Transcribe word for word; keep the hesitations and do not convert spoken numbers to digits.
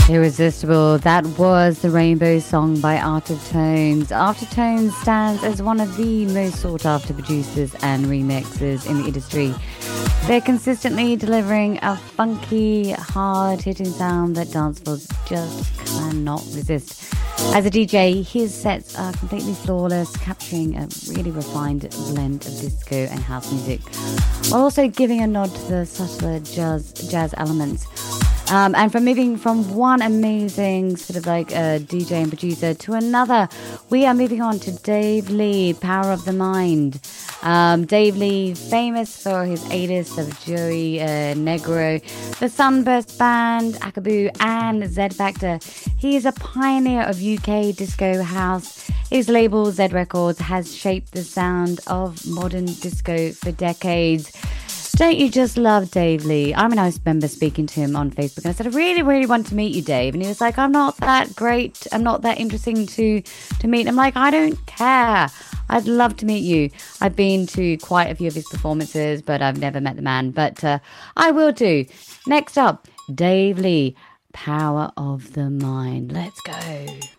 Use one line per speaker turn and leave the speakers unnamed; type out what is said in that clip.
Irresistible. That was the Rainbow Song by Art of Tones. Art of Tones stands as one of the most sought after producers and remixers in the industry. They're consistently delivering a funky, hard hitting sound that dancefloors just cannot resist. As a D J, his sets are completely flawless, capturing a really refined blend of disco and house music, while also giving a nod to the subtler jazz, jazz elements. Um, and from moving from one amazing sort of like uh, D J and producer to another, we are moving on to Dave Lee, Power of the Mind. Um, Dave Lee, famous for his A-list of Joey uh, Negro, the Sunburst Band, Akabu, and Z Factor. He is a pioneer of U K disco house. His label, Z Records, has shaped the sound of modern disco for decades. Don't you just love Dave Lee? I mean, I remember speaking to him on Facebook and I said, I really, really want to meet you, Dave. And he was like, I'm not that great. I'm not that interesting to, to meet. I'm like, I don't care. I'd love to meet you. I've been to quite a few of his performances, but I've never met the man. But uh, I will do. Next up, Dave Lee, Power of the Mind. Let's go.